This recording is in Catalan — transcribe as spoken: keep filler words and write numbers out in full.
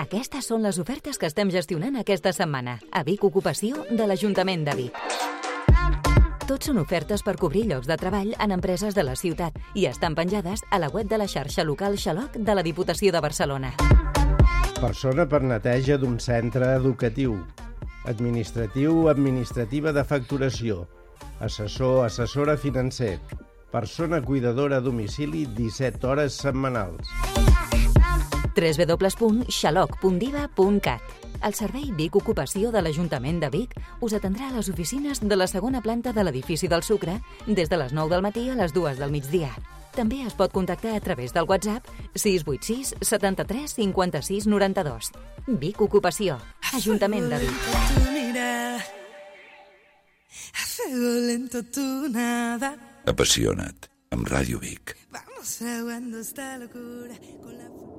Aquestes són les ofertes que estem gestionant aquesta setmana a Vic Ocupació de l'Ajuntament de Vic. Tots són ofertes per cobrir llocs de treball en empreses de la ciutat i estan penjades a la web de la xarxa local Xaloc de la Diputació de Barcelona. Persona per neteja d'un centre educatiu. Administratiu, administrativa de facturació. Assessor, assessora financer. Persona cuidadora a domicili disset hores setmanals. w w w punt xaloc punt diva punt cat. El servei Vic Ocupació de l'Ajuntament de Vic us atendrà a les oficines de la segona planta de l'edifici del Sucre des de les nou del matí a les dues del migdia. També es pot contactar a través del WhatsApp sis vuit sis setanta-tres cinquanta-sis noranta-dos. Vic Ocupació, Ajuntament de Vic. Apassiona't, amb Ràdio Vic. Vamos fraguando esta locura con la...